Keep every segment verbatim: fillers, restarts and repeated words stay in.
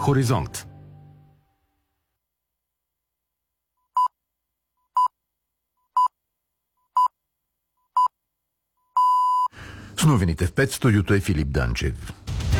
Хоризонт. С новините в пет, студиото е Филип Данчев.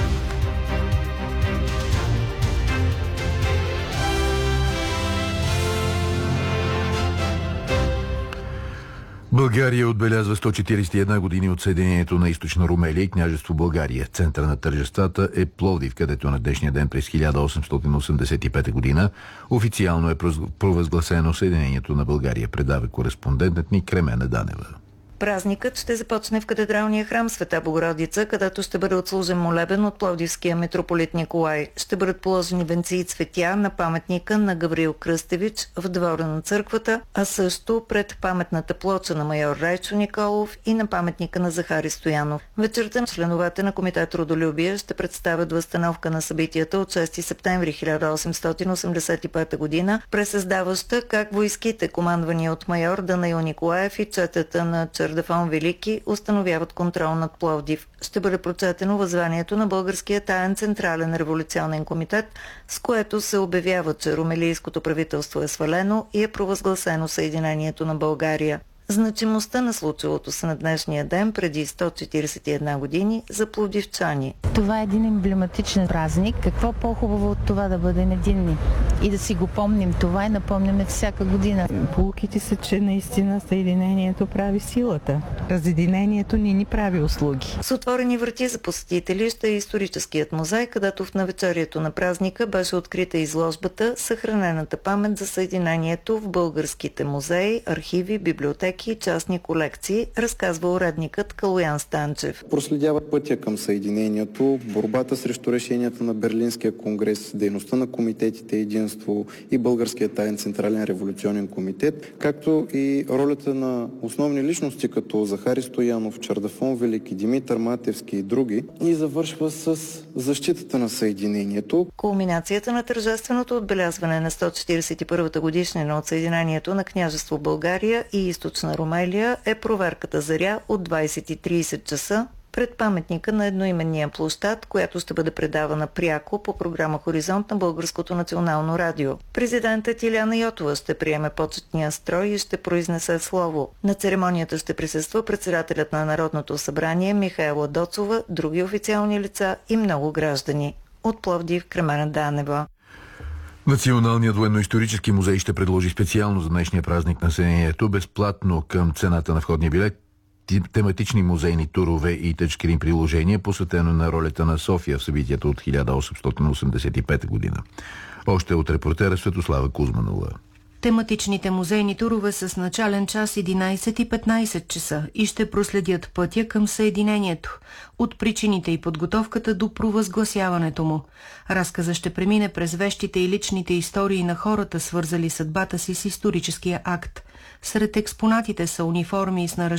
България отбелязва сто четиридесет и една години от съединението на Източна Румелия и княжество България. Центъра на тържествата е Пловдив, където на днешния ден през хиляда осемстотин осемдесет и пета година официално е провъзгласено съединението на България, предава кореспондентът ни Кремена Данева. Празникът ще започне в катедралния храм Света Богородица, където ще бъде отслужен молебен от пловдивския митрополит Николай. Ще бъдат положени венци и цветя на паметника на Гаврил Кръстевич в двора на църквата, а също пред паметната плоча на майор Райчо Николов и на паметника на Захари Стоянов. Вечерта членовете на Комитет Родолюбие ще представят възстановка на събитията от шести септември хиляда осемстотин осемдесет и пета година, пресъздаваща как войските, командвани от майор Данаил Николаев и четата на Чардефон Велики, установяват контрол над Пловдив. Ще бъде прочетено въззванието на Българския таен централен революционен комитет, с което се обявява, че румелийското правителство е свалено и е провъзгласено съединението на България. Значимостта на случилото се на днешния ден преди сто четиридесет и една години за пловдивчани. Това е един емблематичен празник. Какво по-хубаво от това да бъдем единни и да си го помним това и напомняме всяка година. Поуките са, че наистина съединението прави силата. Разединението ни ни прави услуги. С отворени врати за посетители ще е историческият музей, където в навечерието на празника беше открита изложбата "Съхранената памет за съединението" в българските музеи, архиви, библиотеки и частни колекции, разказва уредникът Калоян Станчев. Проследява пътя към съединението, борбата срещу решенията на Берлинския конгрес, дейността на комитетите Единство и Българския таен централен революционен комитет, както и ролята на основни личности като Захари Стоянов, Чардефон Велики, Димитър Матевски и други, и завършва с защитата на съединението. Кулминацията на тържественото отбелязване на сто четиридесет и първата годишнина от съединението на княжество България и Източна Румелия е проверката заря от двайсет и трийсет часа пред паметника на едноименния площад, която ще бъде предавана пряко по програма Хоризонт на Българското национално радио. Президентът Иляна Йотова ще приеме почетния строй и ще произнесе слово. На церемонията ще присъства председателят на Народното събрание Михаела Доцова, други официални лица и много граждани. От Пловдив, Кремена Данева. Националният военно-исторически музей ще предложи специално за днешния празник на съединението безплатно към цената на входния билет тематични музейни турове и тъчскрин приложения, посветено на ролята на София в събитията от хиляда осемстотин осемдесет и пета година. Още от репортера Светослава Кузманова. Тематичните музейни турове са с начален час единайсет и петнайсет часа и ще проследят пътя към съединението, от причините и подготовката до провъзгласяването му. Разказът ще премине през вещите и личните истории на хората, свързали съдбата си с историческия акт. Сред експонатите са униформи и снаряжения